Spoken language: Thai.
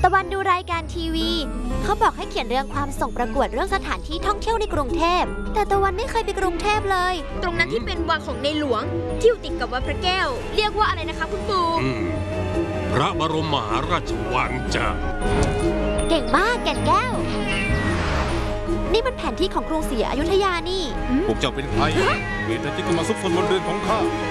ตะวันดูรายการทีวีเขาบอกให้เขียนเรื่องความส่งประกวดเรื่องสถานที่ท่องเที่ยวในกรุงเทพแต่ตะวันไม่เคยไปกรุงเทพเลยตรงนั้นที่เป็นวังของในหลวงที่อยู่ติดกับวัดพระแก้วเรียกว่าอะไรนะคะคุณปู่พระบรมมหาราชวังจ้ะเก่งมากแก่นแก้วนี่มันแผนที่ของกรุงศรีอยุธยานี่พวกเจ้าเป็นใครเหตุใดจึงมาซุกซนบนเรือนของข้า